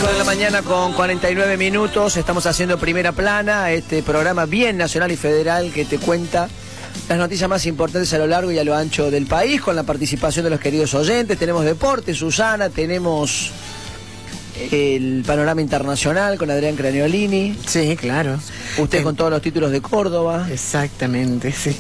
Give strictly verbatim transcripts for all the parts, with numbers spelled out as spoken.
cinco de la mañana con cuarenta y nueve minutos, estamos haciendo Primera Plana, este programa bien nacional y federal que te cuenta las noticias más importantes a lo largo y a lo ancho del país, con la participación de los queridos oyentes. Tenemos deporte, Susana, tenemos el panorama internacional con Adrián Craniolini. Sí, claro. Usted eh, con todos los títulos de Córdoba. Exactamente, sí.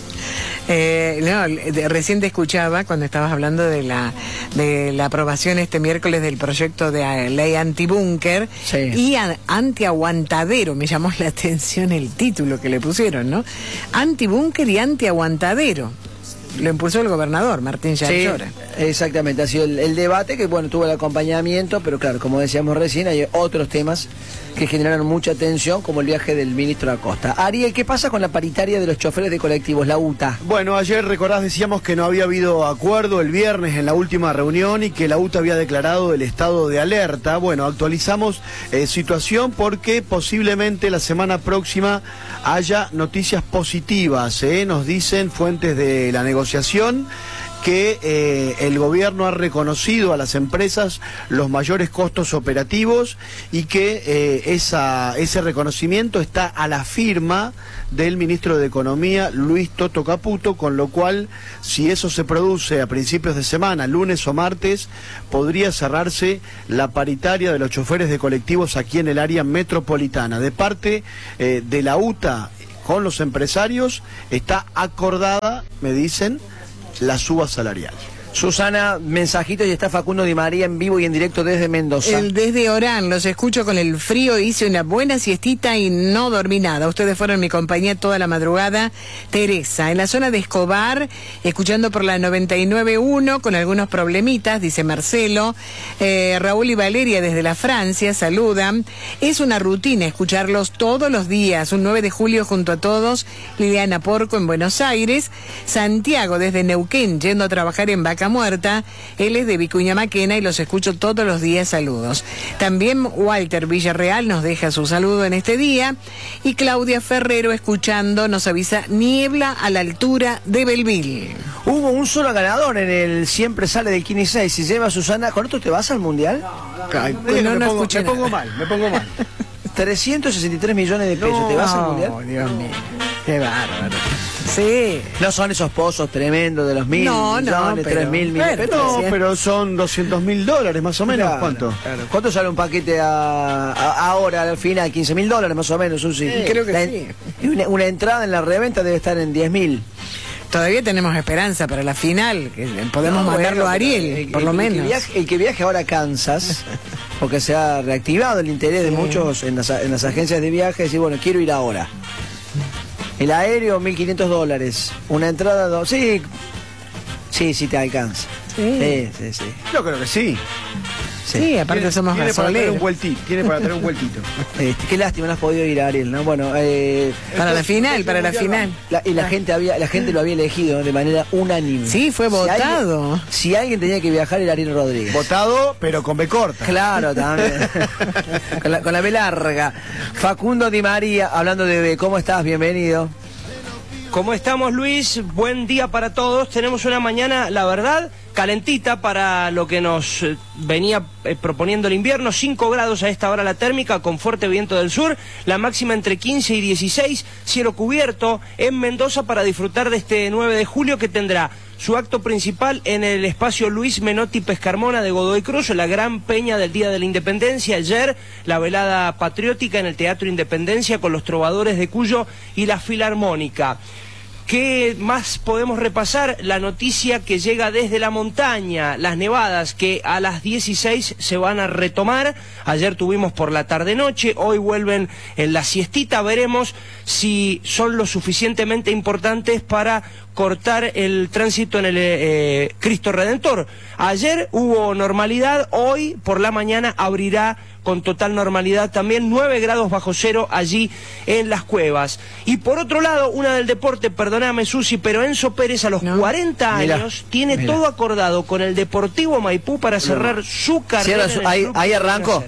Eh, no, de, recién te escuchaba cuando estabas hablando de la de la aprobación este miércoles del proyecto de ley antibúnker, sí, y a, antiaguantadero. Me llamó la atención el título que le pusieron, ¿no? Antibúnker y antiaguantadero. Lo impulsó el gobernador, Martín Yarlora. Sí, exactamente, ha sido el, el debate que, bueno, tuvo el acompañamiento, pero claro, como decíamos recién, hay otros temas que generaron mucha atención, como el viaje del ministro Acosta. Ariel, ¿qué pasa con la paritaria de los choferes de colectivos, la U T A? Bueno, ayer, recordás, decíamos que no había habido acuerdo el viernes en la última reunión y que la U T A había declarado el estado de alerta. Bueno, actualizamos eh, situación porque posiblemente la semana próxima haya noticias positivas, ¿eh? Nos dicen fuentes de la negociación que eh, el gobierno ha reconocido a las empresas los mayores costos operativos y que eh, esa, ese reconocimiento está a la firma del ministro de Economía, Luis Toto Caputo, con lo cual, si eso se produce a principios de semana, lunes o martes, podría cerrarse la paritaria de los choferes de colectivos aquí en el área metropolitana. De parte eh, de la U T A con los empresarios está acordada, me dicen, la suba salarial. Susana, mensajitos, y está Facundo Di María en vivo y en directo desde Mendoza. El desde Orán, los escucho con el frío, hice una buena siestita y no dormí nada. Ustedes fueron mi compañía toda la madrugada. Teresa, en la zona de Escobar, escuchando por la noventa y nueve punto uno, con algunos problemitas, dice Marcelo. Eh, Raúl y Valeria desde la Francia saludan. Es una rutina escucharlos todos los días. Un nueve de julio junto a todos. Liliana Porco en Buenos Aires. Santiago desde Neuquén, yendo a trabajar en Vaca Muerta. Él es de Vicuña Maquena y los escucho todos los días. Saludos. También Walter Villarreal nos deja su saludo en este día, y Claudia Ferrero escuchando nos avisa niebla a la altura de Belville. Hubo un solo ganador en el Siempre Sale del quince y seis. Si lleva Susana, ¿con esto te vas al Mundial? No, no, Ay, no, no, no me, pongo, me pongo mal, me pongo mal. trescientos sesenta y tres millones de pesos, no, ¿te vas al Mundial? Dios mío, qué bárbaro. Sí. No son esos pozos tremendos de los mil, no, millones, no, pero, tres mil millones. No, pero son doscientos mil dólares más o menos. Claro, ¿cuánto? Claro. ¿Cuánto sale un paquete a, a, ahora, al final? quince mil dólares más o menos, un sí. sí creo que la, sí. Una, una entrada en la reventa debe estar en diez mil. Todavía tenemos esperanza para la final, que podemos no, mandarlo bueno, a Ariel, el, por el, lo el, menos. El que, viaje, el que viaje ahora a Kansas, porque se ha reactivado el interés sí. de muchos en las, en las agencias de viaje, decir, bueno, quiero ir ahora. El aéreo, mil quinientos dólares. Una entrada, dos. Sí, sí, sí te alcanza. Sí. Sí, sí, sí. Yo creo que sí. Sí, sí, aparte tiene, somos tiene para tener un vueltito, tiene para tener un vueltito. Este, qué lástima, no has podido ir, Ariel, ¿no? Bueno, eh, para la final, para la final. La, y la ah. gente había, la gente lo había elegido de manera unánime. Sí, fue si votado. Alguien, si alguien tenía que viajar era Ariel Rodríguez. Votado, pero con B corta. Claro, también. con, la, con la B larga. Facundo Di María, hablando de B, ¿cómo estás? Bienvenido. ¿Cómo estamos, Luis? Buen día para todos. Tenemos una mañana, la verdad, calentita para lo que nos eh, venía eh, proponiendo el invierno. cinco grados a esta hora la térmica, con fuerte viento del sur. La máxima entre quince y dieciséis. Cielo cubierto en Mendoza para disfrutar de este nueve de julio, que tendrá su acto principal en el espacio Luis Menotti Pescarmona de Godoy Cruz, la gran peña del Día de la Independencia. Ayer, la velada patriótica en el Teatro Independencia con los Trovadores de Cuyo y la Filarmónica. ¿Qué más podemos repasar? La noticia que llega desde la montaña, las nevadas que a las dieciséis se van a retomar. Ayer tuvimos por la tarde-noche, hoy vuelven en la siestita. Veremos si son lo suficientemente importantes para cortar el tránsito en el eh, Cristo Redentor. Ayer hubo normalidad, hoy por la mañana abrirá con total normalidad también, nueve grados bajo cero allí en Las Cuevas. Y por otro lado, una del deporte, perdóname Susi, pero Enzo Pérez a los no. cuarenta años mira, tiene mira. todo acordado con el Deportivo Maipú para cerrar no. su carrera. Sí, ahí, ahí arrancó.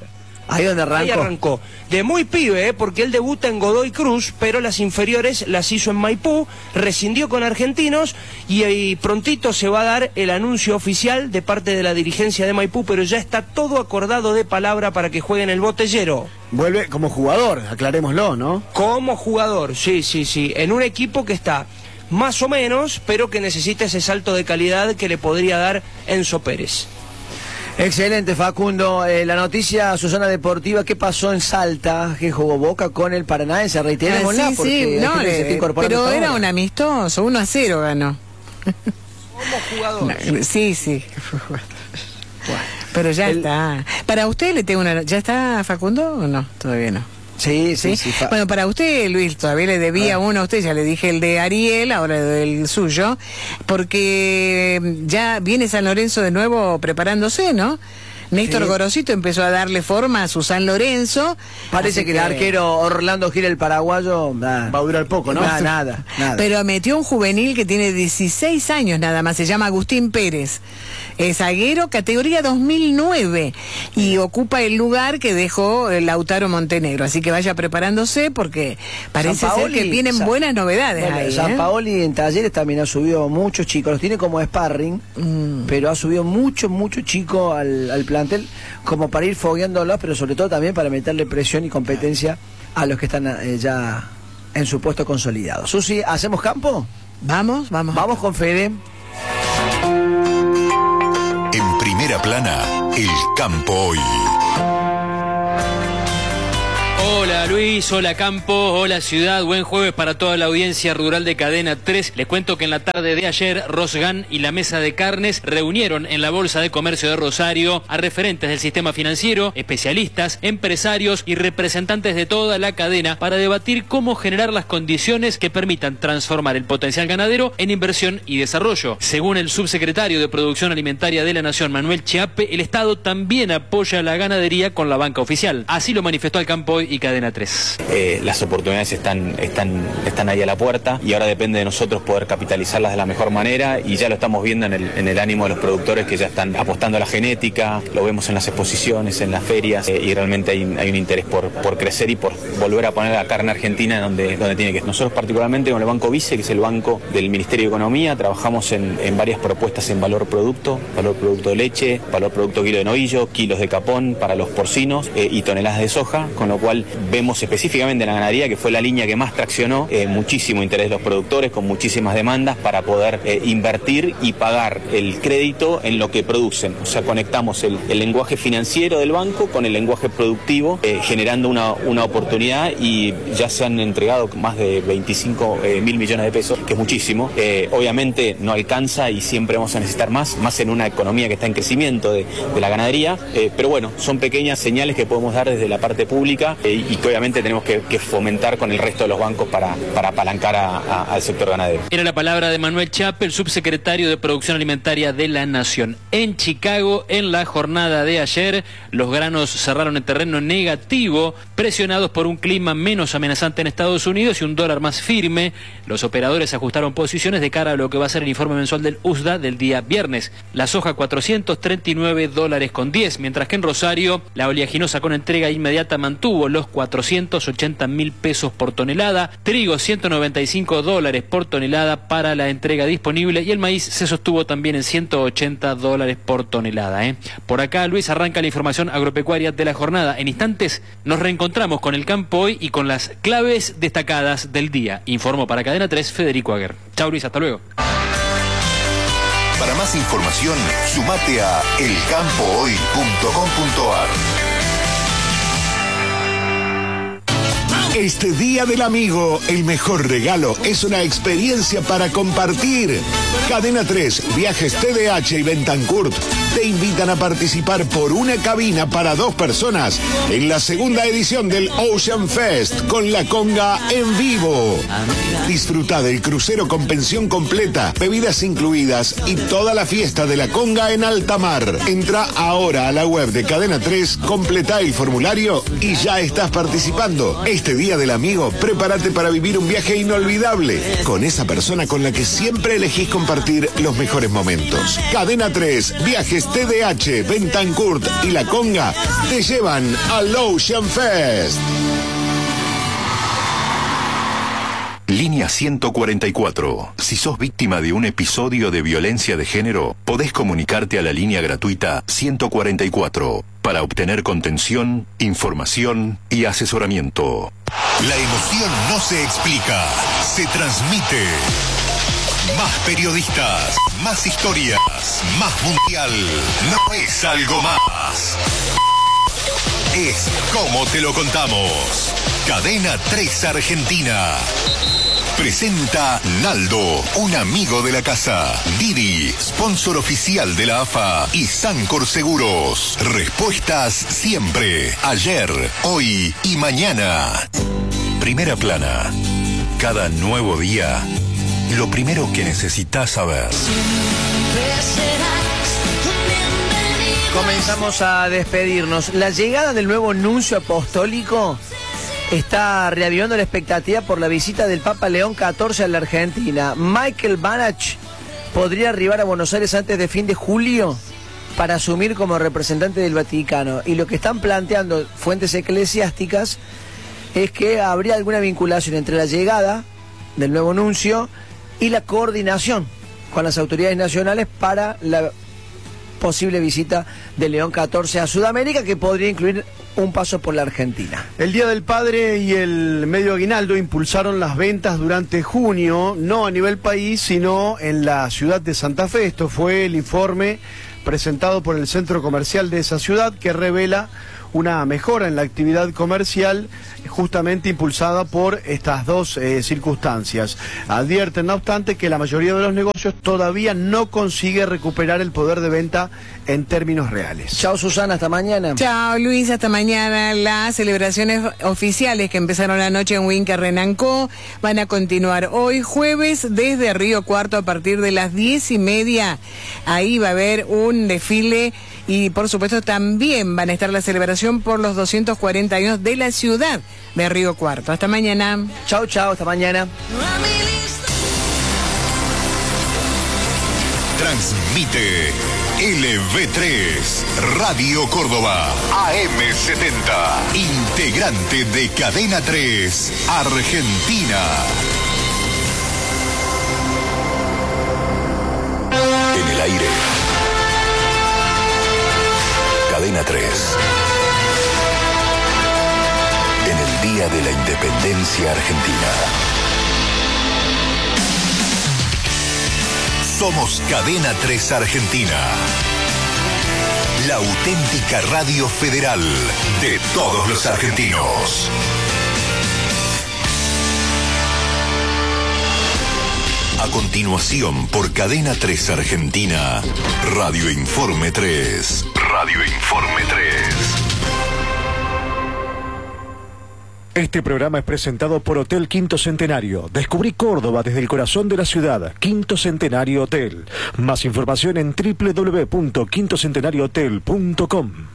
Ahí donde arrancó. Ahí arrancó. De muy pibe, ¿eh? Porque él debuta en Godoy Cruz, pero las inferiores las hizo en Maipú, rescindió con Argentinos y, y prontito se va a dar el anuncio oficial de parte de la dirigencia de Maipú, pero ya está todo acordado de palabra para que juegue en el Botellero. Vuelve como jugador, aclarémoslo, ¿no? Como jugador, sí, sí, sí. En un equipo que está más o menos, pero que necesita ese salto de calidad que le podría dar Enzo Pérez. Excelente, Facundo. Eh, la noticia, Susana Deportiva, ¿qué pasó en Salta? Que jugó Boca con el Paranaense. Reiterémosla, ah, sí, porque sí. No, eh, pero era un amistoso, uno a cero ganó. Como jugador. No, sí, sí. Bueno, pero ya el... está. Para usted le tengo una... ¿Ya está Facundo o no? Todavía no. Sí, sí, sí. sí. Bueno, para usted, Luis, todavía le debía ah. uno a usted, ya le dije el de Ariel, ahora el suyo, porque ya viene San Lorenzo de nuevo preparándose, ¿no? Néstor sí. Gorosito empezó a darle forma a su San Lorenzo. Parece que, que el arquero Orlando Gil, el paraguayo, nah, va a durar poco, ¿no? Nah, nada, nada. Pero metió un juvenil que tiene dieciséis años nada más, se llama Agustín Pérez. Es zaguero, categoría dos mil nueve, y ocupa el lugar que dejó Lautaro Montenegro. Así que vaya preparándose porque parece ser que vienen San, buenas novedades bueno, ahí. San ¿eh? Paoli en Talleres también ha subido muchos chicos, los tiene como sparring, mm. pero ha subido mucho, mucho chico al, al plantel, como para ir fogueándolos, pero sobre todo también para meterle presión y competencia a los que están eh, ya en su puesto consolidado. Susi, ¿hacemos campo? Vamos, vamos. Vamos con Fede. En primera plana, el campo hoy. Hola Luis, hola Campo, hola Ciudad, buen jueves para toda la audiencia rural de Cadena tres. Les cuento que en la tarde de ayer, Rosgan y la Mesa de Carnes reunieron en la Bolsa de Comercio de Rosario a referentes del sistema financiero, especialistas, empresarios y representantes de toda la cadena para debatir cómo generar las condiciones que permitan transformar el potencial ganadero en inversión y desarrollo. Según el subsecretario de Producción Alimentaria de la Nación, Manuel Chiappe, el Estado también apoya la ganadería con la banca oficial. Así lo manifestó el Campo hoy y Cadena tres. Eh, las oportunidades están, están, están ahí a la puerta y ahora depende de nosotros poder capitalizarlas de la mejor manera, y ya lo estamos viendo en el, en el ánimo de los productores que ya están apostando a la genética, lo vemos en las exposiciones, en las ferias, eh, y realmente hay, hay un interés por, por crecer y por volver a poner la carne argentina donde, donde tiene que ser. Nosotros particularmente con el Banco Vice, que es el banco del Ministerio de Economía, trabajamos en, en varias propuestas en valor producto, valor producto de leche, valor producto kilo de novillo, kilos de capón para los porcinos eh, y toneladas de soja, con lo cual vemos específicamente en la ganadería, que fue la línea que más traccionó, eh, muchísimo interés de los productores, con muchísimas demandas para poder eh, invertir y pagar el crédito en lo que producen. O sea, conectamos el, el lenguaje financiero del banco con el lenguaje productivo, eh, generando una, una oportunidad, y ya se han entregado más de veinticinco mil millones de pesos, que es muchísimo. Eh, obviamente no alcanza y siempre vamos a necesitar más, más en una economía que está en crecimiento de, de la ganadería, eh, pero bueno, son pequeñas señales que podemos dar desde la parte pública eh, y que obviamente tenemos que, que fomentar con el resto de los bancos para, para apalancar a, a, al sector ganadero. Era la palabra de Manuel Chiappe, el subsecretario de Producción Alimentaria de la Nación. En Chicago, en la jornada de ayer, los granos cerraron en terreno negativo, presionados por un clima menos amenazante en Estados Unidos y un dólar más firme. Los operadores ajustaron posiciones de cara a lo que va a ser el informe mensual del U S D A del día viernes. La soja cuatrocientos treinta y nueve dólares con diez, mientras que en Rosario la oleaginosa con entrega inmediata mantuvo los cuatrocientos ochenta mil pesos por tonelada, trigo ciento noventa y cinco dólares por tonelada para la entrega disponible, y el maíz se sostuvo también en ciento ochenta dólares por tonelada. ¿eh? Por acá, Luis, arranca la información agropecuaria de la jornada. En instantes nos reencontramos con el campo hoy y con las claves destacadas del día. Informo para Cadena tres, Federico Aguer. Chau, Luis, hasta luego. Para más información, sumate a el campo hoy punto com punto a r. Este Día del Amigo, el mejor regalo es una experiencia para compartir. Cadena tres, Viajes T D H y Bentancourt te invitan a participar por una cabina para dos personas en la segunda edición del Ocean Fest con la conga en vivo. Disfruta del crucero con pensión completa, bebidas incluidas y toda la fiesta de la conga en alta mar. Entra ahora a la web de Cadena tres, completa el formulario y ya estás participando. Este Día del Amigo, prepárate para vivir un viaje inolvidable con esa persona con la que siempre elegís compartir los mejores momentos. Cadena tres, Viajes Viajes T D H, Bentancurt y La Conga te llevan al Ocean Fest. Línea ciento cuarenta y cuatro. Si sos víctima de un episodio de violencia de género, podés comunicarte a la línea gratuita ciento cuarenta y cuatro para obtener contención, información y asesoramiento. La emoción no se explica, se transmite. Más periodistas, más historias, más mundial. No es algo más. Es como te lo contamos. Cadena tres Argentina. Presenta Naldo, un amigo de la casa. Didi, sponsor oficial de la A F A. Y Sancor Seguros. Respuestas siempre. Ayer, hoy y mañana. Primera plana. Cada nuevo día, lo primero que necesitas saber. Comenzamos a despedirnos. La llegada del nuevo nuncio apostólico está reavivando la expectativa por la visita del Papa León catorce a la Argentina. Michael Banach podría arribar a Buenos Aires antes de fin de julio para asumir como representante del Vaticano. Y lo que están planteando fuentes eclesiásticas es que habría alguna vinculación entre la llegada del nuevo nuncio y la coordinación con las autoridades nacionales para la posible visita de León catorce a Sudamérica, que podría incluir un paso por la Argentina. El Día del Padre y el medio aguinaldo impulsaron las ventas durante junio, no a nivel país, sino en la ciudad de Santa Fe. Esto fue el informe presentado por el centro comercial de esa ciudad, que revela una mejora en la actividad comercial justamente impulsada por estas dos eh, circunstancias. Advierten, no obstante, que la mayoría de los negocios todavía no consigue recuperar el poder de venta en términos reales. Chao, Susana, hasta mañana. Chao, Luis, hasta mañana. Las celebraciones oficiales que empezaron anoche en Winca Renancó van a continuar hoy jueves desde Río Cuarto a partir de las diez y media. Ahí va a haber un desfile y por supuesto también van a estar la celebración por los doscientos cuarenta años de la ciudad de Río Cuarto. Hasta mañana. Chao, chao, hasta mañana. Transmite L V tres, Radio Córdoba, A M setenta, integrante de Cadena tres, Argentina. En el aire. Cadena tres. En el Día de la Independencia Argentina. Somos Cadena tres Argentina. La auténtica radio federal de todos los argentinos. A continuación, por Cadena tres Argentina, Radio Informe tres. Radio Informe tres. Este programa es presentado por Hotel Quinto Centenario. Descubrí Córdoba desde el corazón de la ciudad. Quinto Centenario Hotel. Más información en doble u doble u doble u punto quinto centenario hotel punto com.